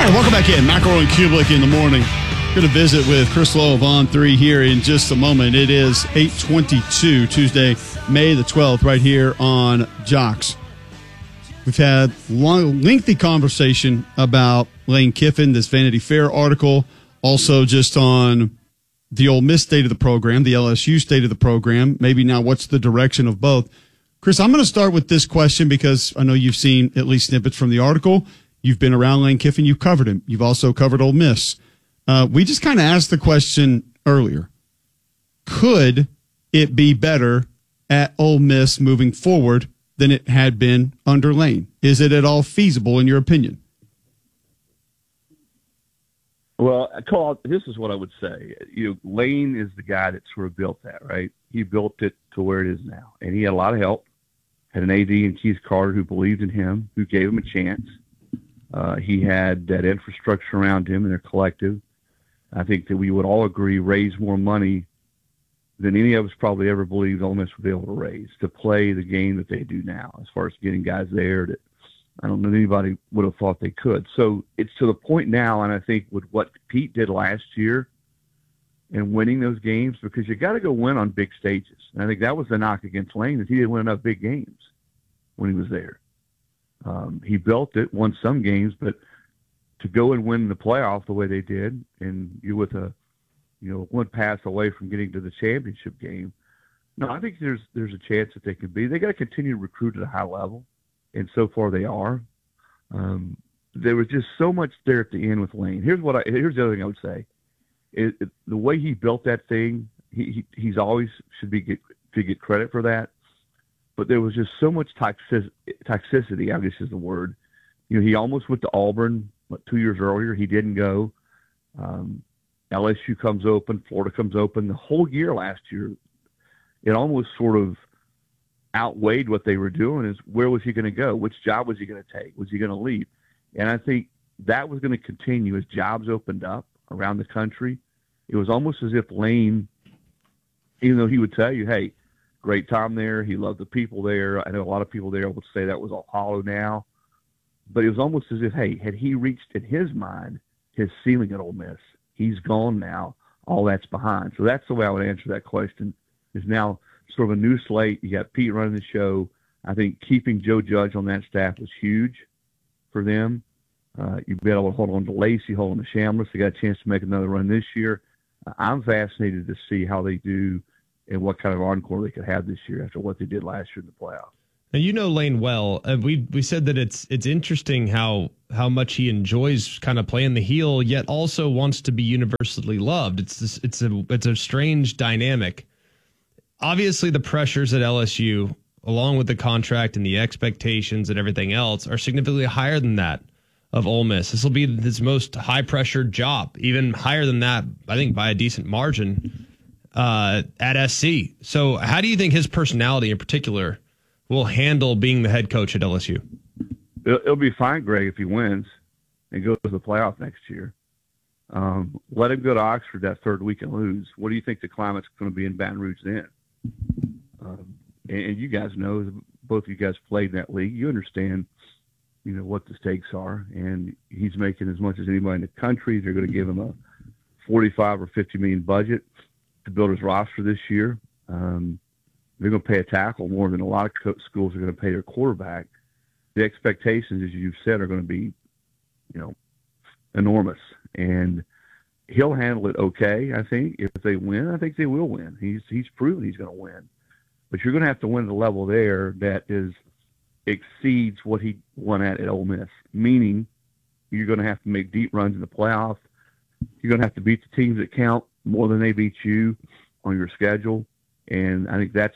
right, welcome back in. McElroy and Kublik in the morning. Going to visit with Chris Lowe of On3 here in just a moment. It is 8:22, Tuesday, May the 12th, right here on Jocks. We've had lengthy conversation about Lane Kiffin, this Vanity Fair article, also just on the Ole Miss state of the program, the LSU state of the program, maybe now what's the direction of both. Chris, I'm going to start with this question because I know you've seen at least snippets from the article. You've been around Lane Kiffin. You've covered him. You've also covered Ole Miss. We just kind of asked the question earlier. Could it be better at Ole Miss moving forward than it had been under Lane? Is it at all feasible in your opinion? Well, Cole, this is what I would say. Lane is the guy that sort of built that, right? He built it to where it is now. And he had a lot of help. Had an AD in Keith Carter who believed in him, who gave him a chance. He had that infrastructure around him and their collective. I think that we would all agree raised more money than any of us probably ever believed Ole Miss would be able to raise to play the game that they do now, as far as getting guys there that I don't know that anybody would have thought they could. So it's to the point now, and I think with what Pete did last year and winning those games, because you got to go win on big stages. And I think that was the knock against Lane, that he didn't win enough big games when he was there. He built it, won some games, but to go and win the playoff the way they did, and you with a, one pass away from getting to the championship game. No, I think there's a chance that they could be. They got to continue to recruit at a high level, and so far they are. There was just so much there at the end with Lane. Here's the other thing I would say: the way he built that thing, he's always should get credit for that. But there was just so much toxicity, I guess is the word. He almost went to Auburn 2 years earlier. He didn't go. LSU comes open. Florida comes open. The whole year last year, it almost sort of outweighed what they were doing. Is where was he going to go? Which job was he going to take? Was he going to leave? And I think that was going to continue as jobs opened up around the country. It was almost as if Lane, even though he would tell you, hey, great time there. He loved the people there. I know a lot of people there would say that was all hollow now. But it was almost as if, hey, had he reached in his mind his ceiling at Ole Miss? He's gone now. All that's behind. So that's the way I would answer that question. Is now sort of a new slate. You got Pete running the show. I think keeping Joe Judge on that staff was huge for them. You've been able to hold on to Lacey, hold on to Chambliss. They got a chance to make another run this year. I'm fascinated to see how they do and what kind of encore they could have this year after what they did last year in the playoffs. Now, you know Lane well. We said that it's interesting how much he enjoys kind of playing the heel, yet also wants to be universally loved. It's a strange dynamic. Obviously, the pressures at LSU, along with the contract and the expectations and everything else, are significantly higher than that of Ole Miss. This will be his most high pressure job, even higher than that, I think, by a decent margin at SC. So, how do you think his personality in particular will handle being the head coach at LSU? It'll be fine, Greg, if he wins and goes to the playoff next year. Let him go to Oxford that third week and lose. What do you think the climate's going to be in Baton Rouge then? And you guys know, both of you guys played in that league. You understand, what the stakes are. And he's making as much as anybody in the country. They're going to give him a 45 or 50 million budget to build his roster this year. They're going to pay a tackle more than a lot of schools are going to pay their quarterback. The expectations, as you've said, are going to be, enormous. And he'll handle it okay, I think. If they win, I think they will win. He's proven he's going to win. But you're going to have to win at a level there that exceeds what he won at Ole Miss, meaning you're going to have to make deep runs in the playoff. You're going to have to beat the teams that count more than they beat you on your schedule. And I think that's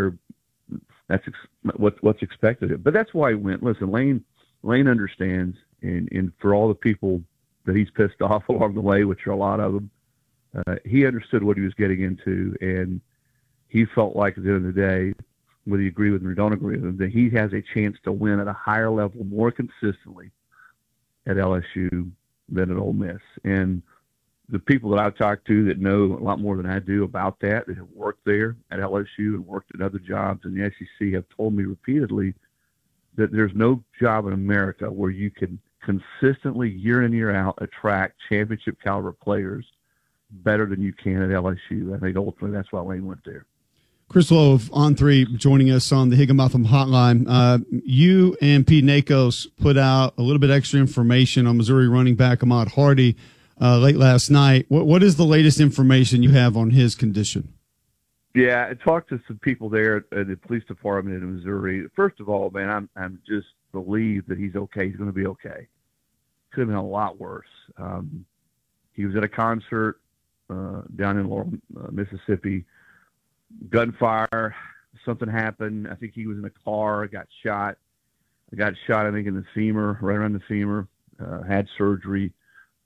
what's expected. But that's why he went. Listen, Lane understands, and for all the people that he's pissed off along the way, which are a lot of them, he understood what he was getting into, and he felt like at the end of the day, whether you agree with him or don't agree with him, that he has a chance to win at a higher level more consistently at LSU than at Ole Miss. And the people that I've talked to that know a lot more than I do about that have worked there at LSU and worked at other jobs in the SEC have told me repeatedly that there's no job in America where you can consistently year in, year out attract championship caliber players better than you can at LSU. I think ultimately that's why Lane went there. Chris Lowe of On3 joining us on the Higginbotham Hotline. You and Pete Nakos put out a little bit extra information on Missouri running back Ahmad Hardy late last night. What is the latest information you have on his condition? Yeah, I talked to some people there at the police department in Missouri. First of all, man, I'm just relieved that he's okay. He's going to be okay. Could have been a lot worse. He was at a concert down in Laurel, Mississippi. Gunfire, something happened. I think he was in a car, got shot. I got shot, I think, in the femur, right around the femur, had surgery.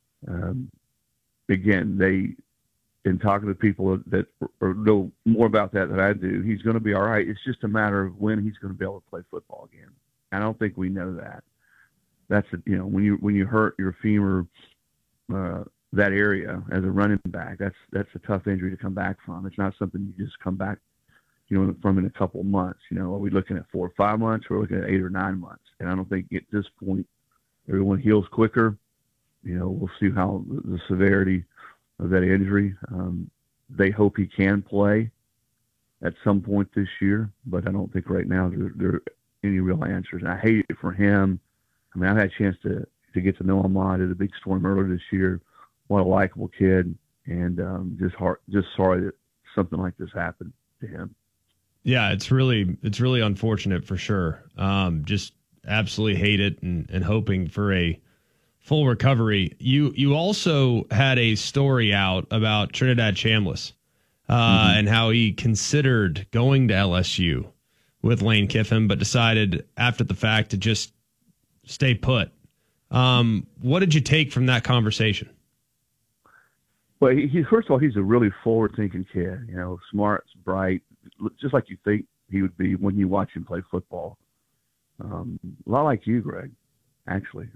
Again, in talking to people that know more about that than I do, he's going to be all right. It's just a matter of when he's going to be able to play football again. I don't think we know that. That's when you hurt your femur, that area as a running back, that's a tough injury to come back from. It's not something you just come back, from in a couple of months. Are we looking at 4 or 5 months, or are we looking at 8 or 9 months? And I don't think at this point everyone heals quicker. We'll see how the severity of that injury. They hope he can play at some point this year, but I don't think right now there are any real answers. And I hate it for him. I mean, I've had a chance to get to know Ahmad at a big storm earlier this year. What a likable kid, and just sorry that something like this happened to him. Yeah, it's really unfortunate for sure. Just absolutely hate it, and hoping for a full recovery. You also had a story out about Trinidad Chambliss and how he considered going to LSU with Lane Kiffin, but decided after the fact to just stay put. What did you take from that conversation? Well, first of all, he's a really forward-thinking kid. Smart, bright, just like you think he would be when you watch him play football. A lot like you, Greg. Actually,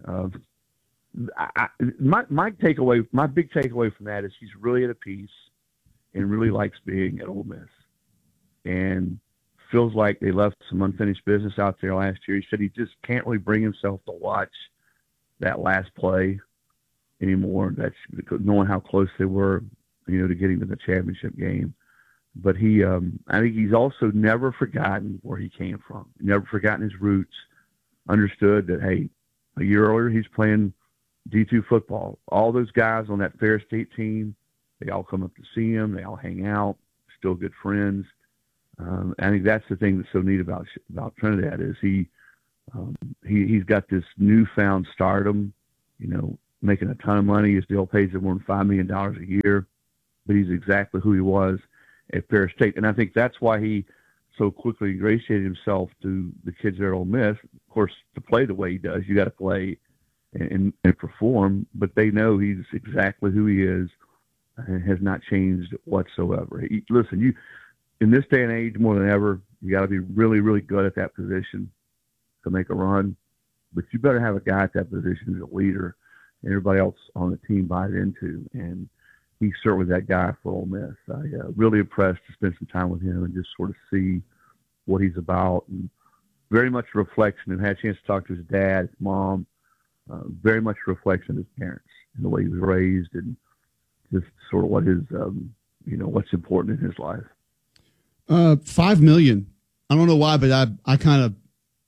my big takeaway from that is he's really at a peace and really likes being at Ole Miss, and feels like they left some unfinished business out there last year. He said he just can't really bring himself to watch that last play anymore. That's knowing how close they were, to getting to the championship game. But I think he's also never forgotten where he came from. Never forgotten his roots. Understood that, hey, a year earlier he's playing D2 football. All those guys on that Ferris State team, they all come up to see him. They all hang out. Still good friends. I think that's the thing that's so neat about Trinidad is he's got this newfound stardom. Making a ton of money. His deal pays him more than $5 million a year, but he's exactly who he was at Ferris State. And I think that's why he so quickly ingratiated himself to the kids there at Ole Miss. Of course, to play the way he does, you got to play and perform, but they know he's exactly who he is and has not changed whatsoever. Listen, in this day and age, more than ever, you got to be really, really good at that position to make a run, but you better have a guy at that position who's a leader everybody else on the team buys into, and he's certainly that guy for Ole Miss. I really impressed to spend some time with him and just sort of see what he's about, and very much a reflection. And had a chance to talk to his dad, his mom, very much a reflection of his parents and the way he was raised, and just sort of what his, what's important in his life. $5 million. I don't know why, but I kind of.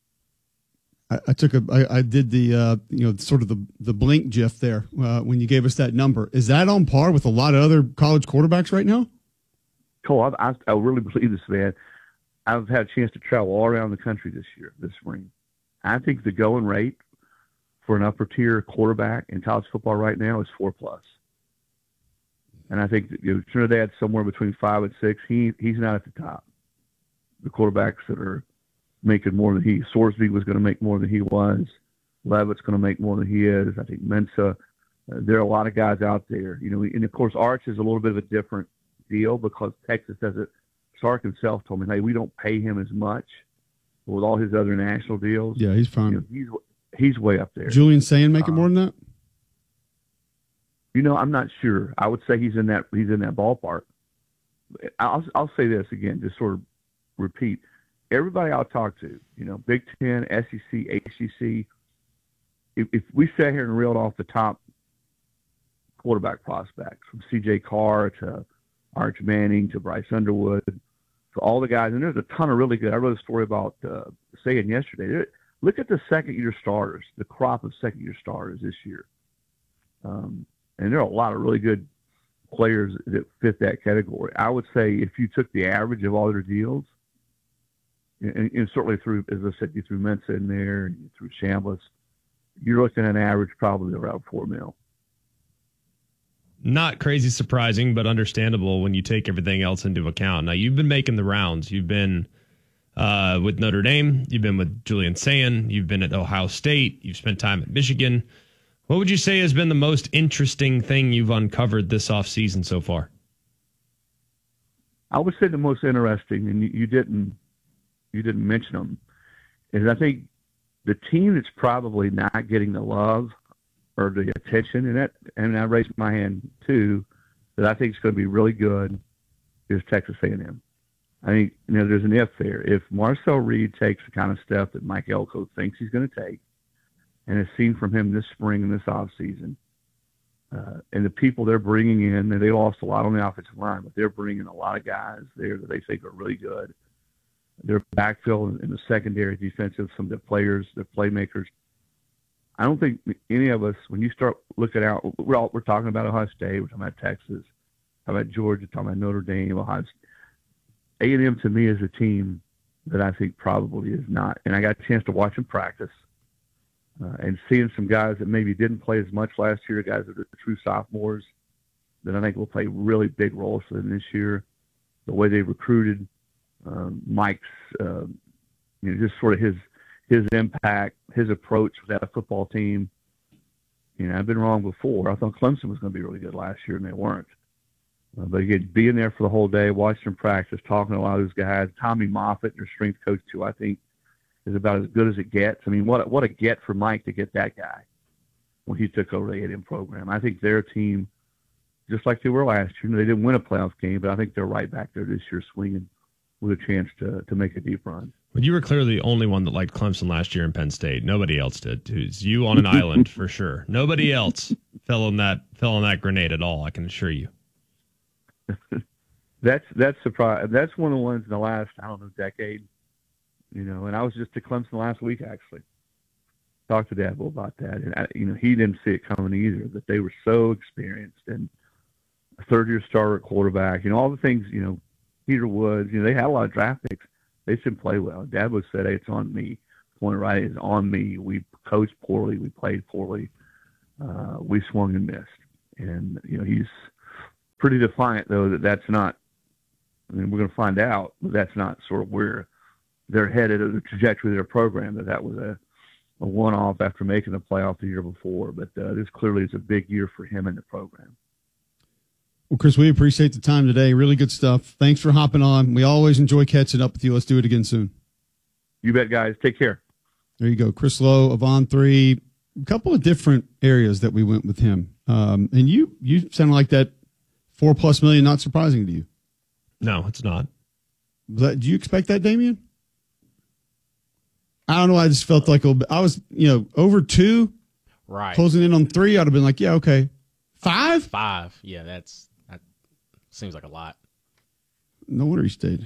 I did the sort of the blink gif there when you gave us that number. Is that on par with a lot of other college quarterbacks right now? Cole, I really believe this, man. I've had a chance to travel all around the country this spring. I think the going rate for an upper tier quarterback in college football right now is 4+. And I think that, Trinidad's somewhere between 5 and 6. He's not at the top. The quarterbacks that are making more than Sorsby was going to make more than he was. Levitt's going to make more than he is. I think Mensa. There are a lot of guys out there, and of course Arch is a little bit of a different deal because Texas does it. Sark himself told me, hey, we don't pay him as much with all his other national deals. Yeah, he's fine. He's way up there. Julian Sand making more than that? I'm not sure. I would say he's in that ballpark. I'll say this again, just sort of repeat. Everybody I'll talk to, Big Ten, SEC, ACC, if we sat here and reeled off the top quarterback prospects from C.J. Carr to Arch Manning to Bryce Underwood to all the guys, and there's a ton of really good. I wrote a story about saying yesterday. Look at the second-year starters, the crop of second-year starters this year. And there are a lot of really good players that fit that category. I would say if you took the average of all their deals, and certainly through, as I said, you threw Mensa in there, and you threw Chambliss, you're looking at an average probably around $4 million. Not crazy surprising, but understandable when you take everything else into account. Now, you've been making the rounds. You've been with Notre Dame. You've been with Julian Sayin. You've been at Ohio State. You've spent time at Michigan. What would you say has been the most interesting thing you've uncovered this offseason so far? I would say the most interesting, and you didn't mention them, is I think the team that's probably not getting the love or the attention, and I raised my hand too, that I think is going to be really good, is Texas A&M. I think there's an if there. If Marcel Reed takes the kind of step that Mike Elko thinks he's going to take, and has seen from him this spring and this offseason, and the people they're bringing in, and they lost a lot on the offensive line, but they're bringing a lot of guys there that they think are really good. Their backfill in the secondary defensive, some of the players, their playmakers. I don't think any of us, when you start looking out, we're talking about Ohio State, we're talking about Texas, talking about Georgia, talking about Notre Dame, Ohio State. A&M to me is a team that I think probably is not. And I got a chance to watch them practice and seeing some guys that maybe didn't play as much last year, guys that are true sophomores, that I think will play really big roles for them this year. The way they recruited, Mike's, just sort of his impact, his approach with that football team. I've been wrong before. I thought Clemson was going to be really good last year, and they weren't. But again, being there for the whole day, watching them practice, talking to a lot of those guys, Tommy Moffitt, their strength coach too, I think is about as good as it gets. I mean, what a get for Mike to get that guy when he took over the A&M program. I think their team, just like they were last year, they didn't win a playoff game, but I think they're right back there this year swinging with a chance to make a deep run. But you were clearly the only one that liked Clemson last year in Penn State. Nobody else did. It's you on an island for sure. Nobody else fell on that grenade at all, I can assure you. That's surprising. That's one of the ones in the last, decade. And I was just at Clemson last week, actually. Talked to Dabo about that. And, he didn't see it coming either, that they were so experienced and a third-year starter quarterback, all the things, Peter Woods, they had a lot of draft picks. They didn't play well. Dabo said, hey, it's on me. Point right is on me. We coached poorly. We played poorly. We swung and missed. And, he's pretty defiant, though, that's not, we're going to find out, but that's not sort of where they're headed or the trajectory of their program, that was a one-off after making the playoff the year before. But this clearly is a big year for him and the program. Well, Chris, we appreciate the time today. Really good stuff. Thanks for hopping on. We always enjoy catching up with you. Let's do it again soon. You bet, guys. Take care. There you go. Chris Lowe of On3. A couple of different areas that we went with him. And you sound like that $4+ million, not surprising to you. No, it's not. Do you expect that, Damian? I don't know. I just felt like I was, over 2, right? Closing in on 3. I'd have been like, yeah, okay. 5? 5. Yeah, that seems like a lot. No wonder he stayed.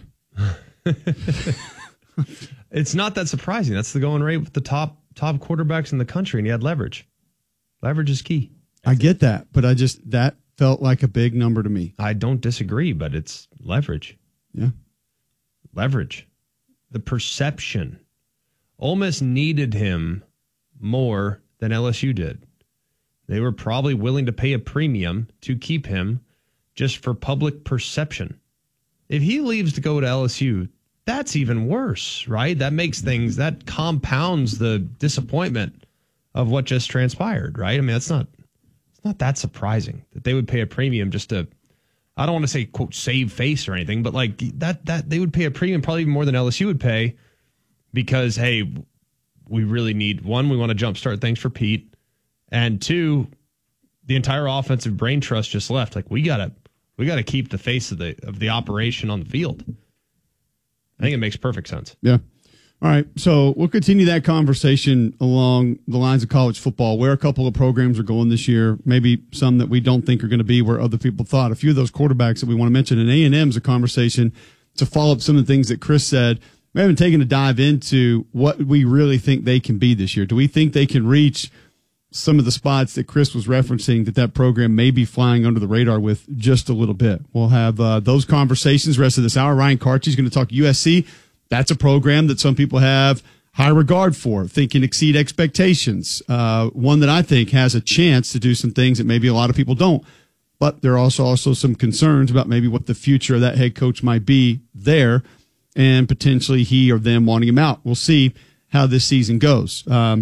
It's not that surprising. That's the going rate with the top quarterbacks in the country, and he had leverage. Leverage is key. I get that, but that felt like a big number to me. I don't disagree, but it's leverage. Yeah. Leverage. The perception. Ole Miss needed him more than LSU did. They were probably willing to pay a premium to keep him just for public perception. If he leaves to go to LSU, that's even worse, right? That compounds the disappointment of what just transpired, right? I mean, it's not that surprising that they would pay a premium just to, I don't want to say, quote, save face or anything, but like that they would pay a premium probably even more than LSU would pay because, hey, we really need, 1, we want to jumpstart things for Pete, and 2, the entire offensive brain trust just left. Like, we gotta keep the face of the operation on the field. I think it makes perfect sense. Yeah. All right, so we'll continue that conversation along the lines of college football, where a couple of programs are going this year, maybe some that we don't think are going to be where other people thought. A few of those quarterbacks that we want to mention, and A&M's a conversation to follow up some of the things that Chris said. We haven't taken a dive into what we really think they can be this year. Do we think they can reach some of the spots that Chris was referencing that program may be flying under the radar with just a little bit? We'll have those conversations rest of this hour. Ryan Karchi is going to talk USC. That's a program that some people have high regard for, think can exceed expectations. One that I think has a chance to do some things that maybe a lot of people don't. But there are also some concerns about maybe what the future of that head coach might be there, and potentially he or them wanting him out. We'll see how this season goes.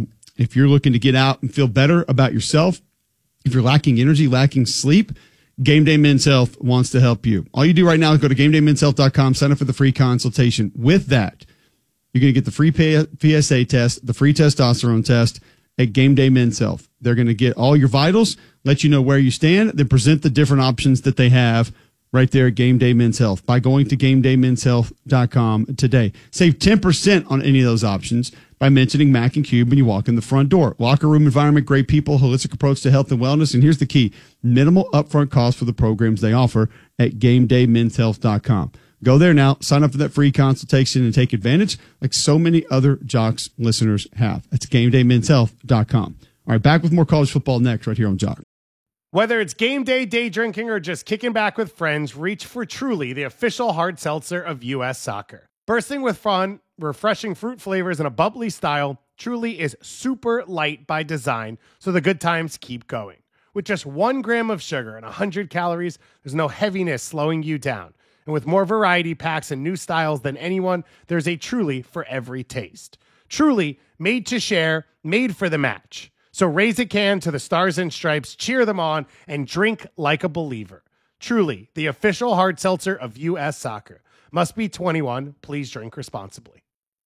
If you're looking to get out and feel better about yourself, if you're lacking energy, lacking sleep, Game Day Men's Health wants to help you. All you do right now is go to GameDayMen'sHealth.com, sign up for the free consultation. With that, you're going to get the free PSA test, the free testosterone test at Game Day Men's Health. They're going to get all your vitals, let you know where you stand, then present the different options that they have right there at Game Day Men's Health by going to GameDayMen'sHealth.com today. Save 10% on any of those options by mentioning Mac and Cube when you walk in the front door. Locker room environment, great people, holistic approach to health and wellness. And here's the key: minimal upfront cost for the programs they offer at GameDayMen'sHealth.com. Go there now, sign up for that free consultation, and take advantage like so many other Jocks listeners have. That's GameDayMen'sHealth.com. All right, back with more college football next right here on Jock. Whether it's game day, day drinking, or just kicking back with friends, reach for Truly, the official hard seltzer of U.S. Soccer. Bursting with fun, refreshing fruit flavors, and a bubbly style, Truly is super light by design, so the good times keep going. With just 1 gram of sugar and 100 calories, there's no heaviness slowing you down. And with more variety packs and new styles than anyone, there's a Truly for every taste. Truly, made to share, made for the match. So raise a can to the Stars and Stripes, cheer them on, and drink like a believer. Truly, the official hard seltzer of U.S. Soccer. Must be 21. Please drink responsibly.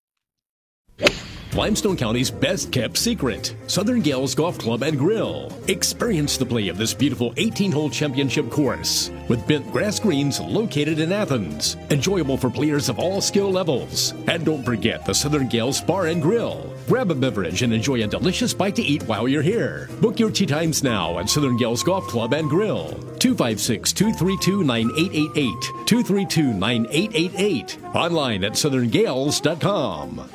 Limestone County's best-kept secret, Southern Gales Golf Club and Grill. Experience the play of this beautiful 18-hole championship course with bent grass greens located in Athens. Enjoyable for players of all skill levels. And don't forget the Southern Gales Bar and Grill. Grab a beverage and enjoy a delicious bite to eat while you're here. Book your tee times now at Southern Gales Golf Club and Grill. 256-232-9888. 232-9888. Online at southerngales.com.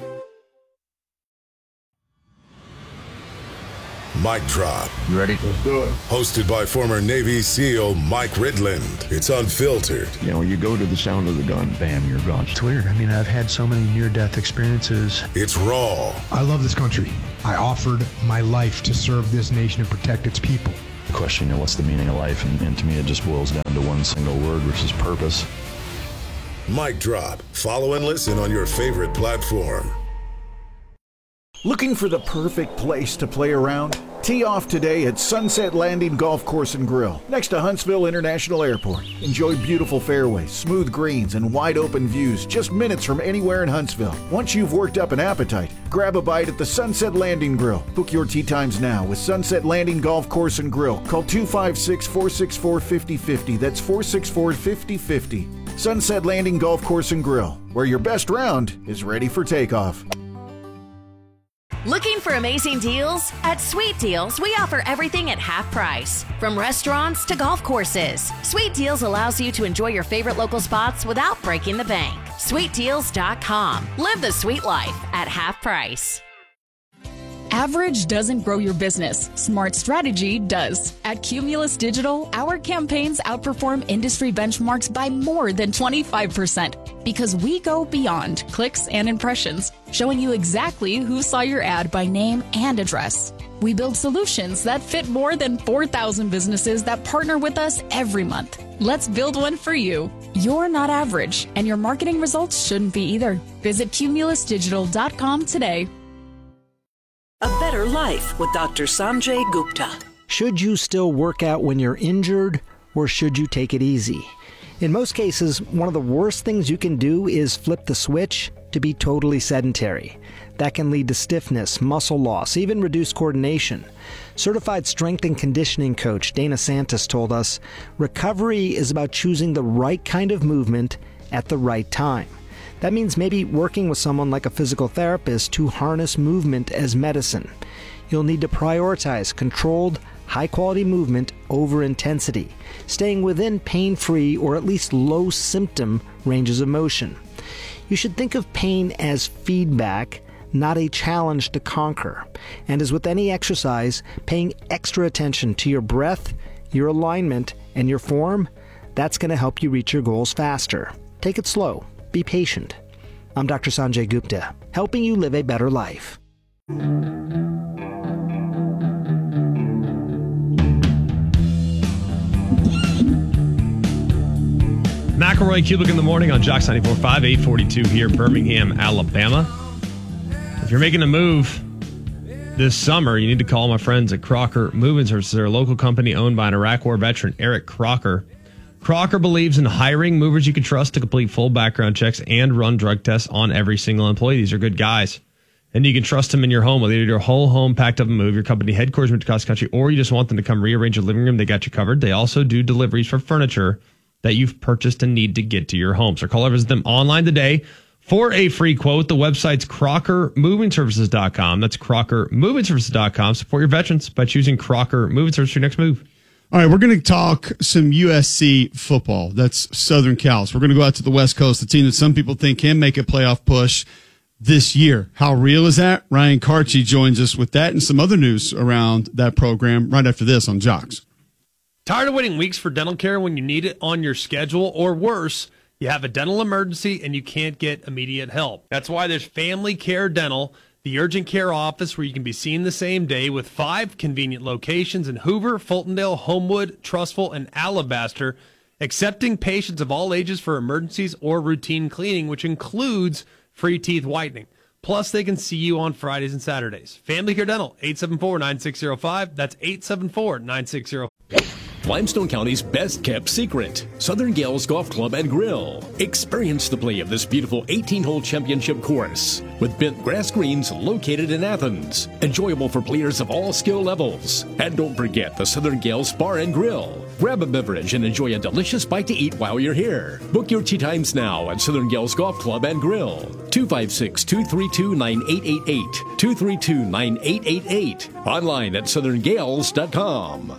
Mic Drop. You ready? Let's do it. Hosted by former Navy SEAL Mike Ridland. It's unfiltered. You know, you go to the sound of the gun, bam, you're gone. It's weird. I mean, I've had so many near-death experiences. It's raw. I love this country. I offered my life to serve this nation and protect its people. The question, you know, what's the meaning of life? And to me, it just boils down to one single word, which is purpose. Mic Drop. Follow and listen on your favorite platform. Looking for the perfect place to play around? Tee off today at Sunset Landing Golf Course and Grill, next to Huntsville International Airport. Enjoy beautiful fairways, smooth greens, and wide open views just minutes from anywhere in Huntsville. Once you've worked up an appetite, grab a bite at the Sunset Landing Grill. Book your tee times now with Sunset Landing Golf Course and Grill. Call 256-464-5050. That's 464-5050. Sunset Landing Golf Course and Grill, where your best round is ready for takeoff. Looking for amazing deals? At Sweet Deals, we offer everything at half price. From restaurants to golf courses, Sweet Deals allows you to enjoy your favorite local spots without breaking the bank. SweetDeals.com. Live the sweet life at half price. Average doesn't grow your business. Smart strategy does. At Cumulus Digital, our campaigns outperform industry benchmarks by more than 25% because we go beyond clicks and impressions, showing you exactly who saw your ad by name and address. We build solutions that fit more than 4,000 businesses that partner with us every month. Let's build one for you. You're not average, and your marketing results shouldn't be either. Visit cumulusdigital.com today. A better life with Dr. Sanjay Gupta. Should you still work out when you're injured, or should you take it easy? In most cases, one of the worst things you can do is flip the switch to be totally sedentary. That can lead to stiffness, muscle loss, even reduced coordination. Certified strength and conditioning coach Dana Santos told us, recovery is about choosing the right kind of movement at the right time. That means maybe working with someone like a physical therapist to harness movement as medicine. You'll need to prioritize controlled, high-quality movement over intensity, staying within pain-free or at least low-symptom ranges of motion. You should think of pain as feedback, not a challenge to conquer. And as with any exercise, paying extra attention to your breath, your alignment, and your form, that's going to help you reach your goals faster. Take it slow. Be patient. I'm Dr. Sanjay Gupta, helping you live a better life. McElroy, Cubic in the morning on Jocks 94.5, 842 here, Birmingham, Alabama. If you're making a move this summer, you need to call my friends at Crocker Moving Services. They're a local company owned by an Iraq War veteran, Eric Crocker. Crocker believes in hiring movers you can trust to complete full background checks and run drug tests on every single employee. These are good guys. And you can trust them in your home, whether your whole home packed up and moved, your company headquarters moved across the country, or you just want them to come rearrange your living room. They got you covered. They also do deliveries for furniture that you've purchased and need to get to your home. So call or visit them online today for a free quote. The website's CrockerMovingServices.com. That's CrockerMovingServices.com. Support your veterans by choosing Crocker Moving Services for your next move. All right, we're going to talk some USC football. That's Southern Cal. So we're going to go out to the West Coast, the team that some people think can make a playoff push this year. How real is that? Ryan Karchi joins us with that and some other news around that program right after this on Jocks. Tired of waiting weeks for dental care when you need it on your schedule, or worse, you have a dental emergency and you can't get immediate help? That's why there's Family Care Dental, the urgent care office where you can be seen the same day, with 5 convenient locations in Hoover, Fultondale, Homewood, Trussville, and Alabaster, accepting patients of all ages for emergencies or routine cleaning, which includes free teeth whitening. Plus, they can see you on Fridays and Saturdays. Family Care Dental, 874-9605. That's 874-9605. Limestone County's best-kept secret, Southern Gales Golf Club and Grill. Experience the play of this beautiful 18-hole championship course with bent grass greens located in Athens. Enjoyable for players of all skill levels. And don't forget the Southern Gales Bar and Grill. Grab a beverage and enjoy a delicious bite to eat while you're here. Book your tee times now at Southern Gales Golf Club and Grill. 256-232-9888. 232-9888. Online at southerngales.com.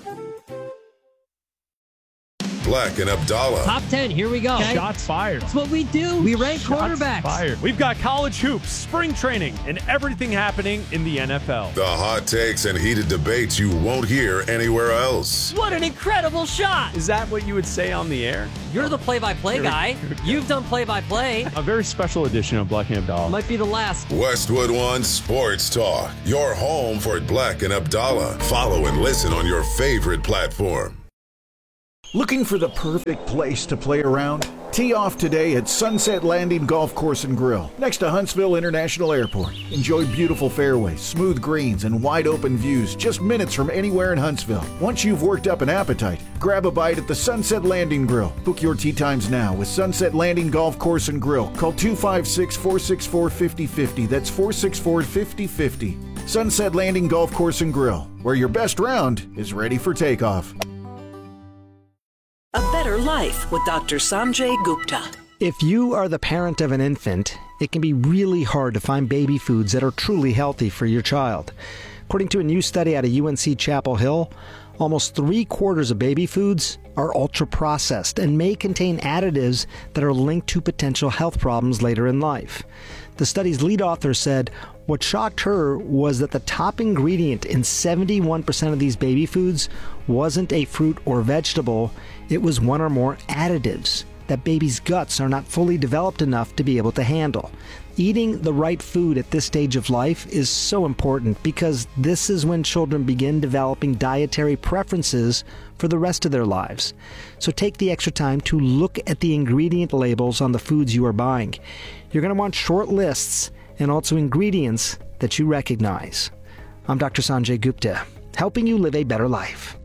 Black and Abdallah. Top 10, here we go. Okay. Shots fired. That's what we do. We rank quarterbacks. Fired. We've got college hoops, spring training, and everything happening in the NFL. The hot takes and heated debates you won't hear anywhere else. What an incredible shot. Is that what you would say on the air? You're the play-by-play guy. You've done play-by-play. A very special edition of Black and Abdallah. Might be the last. Westwood One Sports Talk. Your home for Black and Abdallah. Follow and listen on your favorite platform. Looking for the perfect place to play around? Tee off today at Sunset Landing Golf Course and Grill, next to Huntsville International Airport. Enjoy beautiful fairways, smooth greens, and wide open views just minutes from anywhere in Huntsville. Once you've worked up an appetite, grab a bite at the Sunset Landing Grill. Book your tee times now with Sunset Landing Golf Course and Grill. Call 256-464-5050. That's 464-5050. Sunset Landing Golf Course and Grill, where your best round is ready for takeoff. A Better Life with Dr. Sanjay Gupta. If you are the parent of an infant, it can be really hard to find baby foods that are truly healthy for your child. According to a new study out of UNC Chapel Hill, almost 3/4 of baby foods are ultra-processed and may contain additives that are linked to potential health problems later in life. The study's lead author said what shocked her was that the top ingredient in 71% of these baby foods wasn't a fruit or vegetable, it was one or more additives that babies' guts are not fully developed enough to be able to handle. Eating the right food at this stage of life is so important because this is when children begin developing dietary preferences for the rest of their lives. So take the extra time to look at the ingredient labels on the foods you are buying. You're going to want short lists and also ingredients that you recognize. I'm Dr. Sanjay Gupta, helping you live a better life.